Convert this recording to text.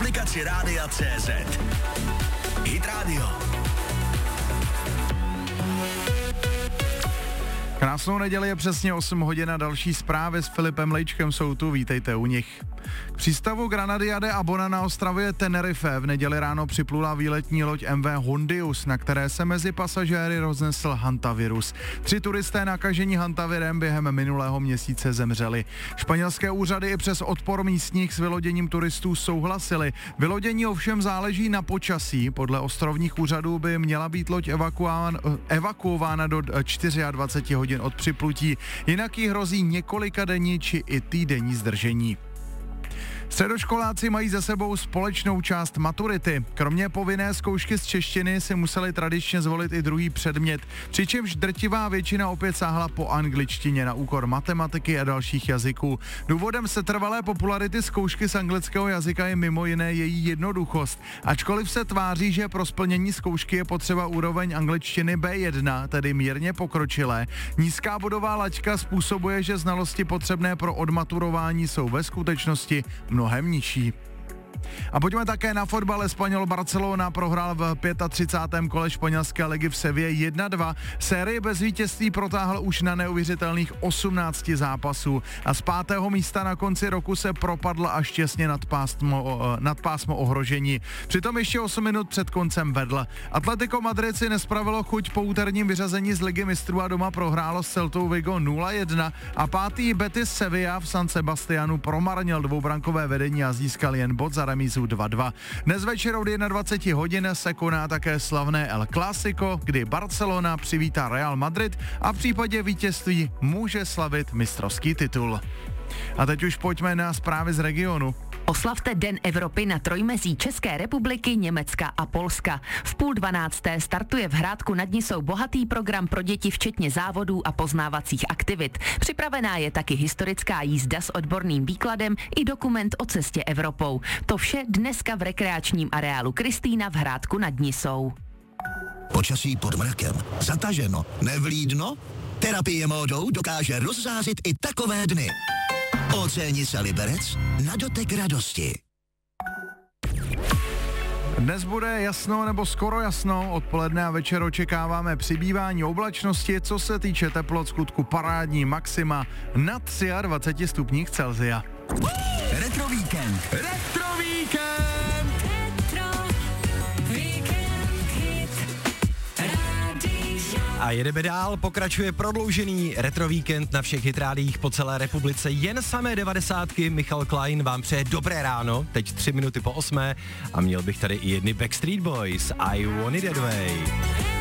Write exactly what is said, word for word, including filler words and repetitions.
aplikaci Rádia C Z. Hit Radio. Krásnou neděli, je přesně osm hodin a další zprávy s Filipem Lejčkem jsou tu, vítejte u nich. K přístavu Granadiade a Bona na ostrově Tenerife v neděli ráno připlula výletní loď M V Hondius, na které se mezi pasažéry roznesl hantavirus. Tři turisté nakažení hantavirem během minulého měsíce zemřeli. Španělské úřady i přes odpor místních s vyloděním turistů souhlasili. Vylodění ovšem záleží na počasí. Podle ostrovních úřadů by měla být loď evakuována, evakuována do dvacet čtyři hodin od připlutí, jinak jí hrozí několika denní či i týdenní zdržení. Středoškoláci mají za sebou společnou část maturity. Kromě povinné zkoušky z češtiny si museli tradičně zvolit i druhý předmět, přičemž drtivá většina opět sáhla po angličtině na úkor matematiky a dalších jazyků. Důvodem setrvalé popularity zkoušky z anglického jazyka je mimo jiné její jednoduchost. Ačkoliv se tváří, že pro splnění zkoušky je potřeba úroveň angličtiny bé jedna, tedy mírně pokročilé, nízká bodová laťka způsobuje, že znalosti potřebné pro odmaturování jsou ve skutečnosti mnohem nižší. A pojďme také na fotbal. Espanol Barcelona prohrál v třicátém pátém kole španělské ligy v Sevě jedna dva. Sérii bez vítězství protáhl už na neuvěřitelných osmnácti zápasů a z pátého místa na konci roku se propadl až těsně nad pásmo, nad pásmo ohrožení. Přitom ještě osm minut před koncem vedl. Atletico Madrid si nespravilo chuť po úterním vyřazení z ligy mistrů a doma prohrálo s Celtou Vigo nula jedna a pátý Betis Sevilla v San Sebastianu promarnil dvoubrankové vedení a získal jen bod za remízu dva dva. Dnes večer od dvacet jedna hodin se koná také slavné El Clásico, kdy Barcelona přivítá Real Madrid a v případě vítězství může slavit mistrovský titul. A teď už pojďme na zprávy z regionu. Oslavte Den Evropy na trojmezí České republiky, Německa a Polska. V půl dvanácté startuje v Hrádku nad Nisou bohatý program pro děti včetně závodů a poznávacích aktivit. Připravená je taky historická jízda s odborným výkladem i dokument o cestě Evropou. To vše dneska v rekreačním areálu Kristýna v Hrádku nad Nisou. Počasí pod mrakem, zataženo, nevlídno? Terapie módou dokáže rozzářit i takové dny. Océni se Liberec na dotek radosti. Dnes bude jasno nebo skoro jasno, odpoledne a večer očekáváme přibývání oblačnosti, co se týče teplot, skutku parádní maxima na dvacet tři stupních Celsia. Retro víkend. Retro víkend. A jedeme dál, pokračuje prodloužený retro víkend na všech hitrádiích po celé republice. Jen samé devadesátky, Michal Klein vám přeje dobré ráno, teď tři minuty po osmé a měl bych tady i jedny Backstreet Boys, I Want It That Way.